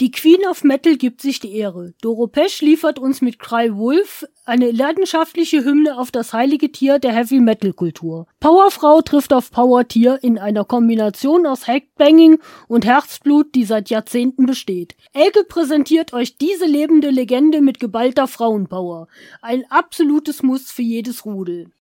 Die Queen of Metal gibt sich die Ehre. Doro Pesch liefert uns mit Cry Wolf eine leidenschaftliche Hymne auf das heilige Tier der Heavy-Metal-Kultur. Powerfrau trifft auf Power-Tier in einer Kombination aus Hackbanging und Herzblut, die seit Jahrzehnten besteht. Elke präsentiert euch diese lebende Legende mit geballter Frauenpower. Ein absolutes Muss für jedes Rudel.